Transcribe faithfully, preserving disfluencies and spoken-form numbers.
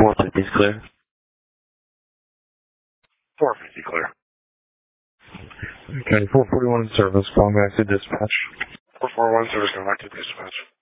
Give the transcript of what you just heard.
four fifty is clear. four fifty clear. Okay, four forty-one in service, calling back to dispatch. four forty-one service, going back to dispatch.